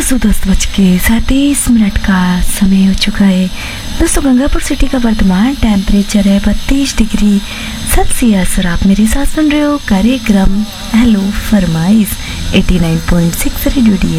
10:37 का समय हो चुका है। दोस्तों, गंगापुर सिटी का वर्तमान टेम्परेचर है 32 डिग्री सेल्सियस और आप मेरे साथ सुन रहे हो कार्यक्रम हेलो फरमाइश 89.6 रेडियो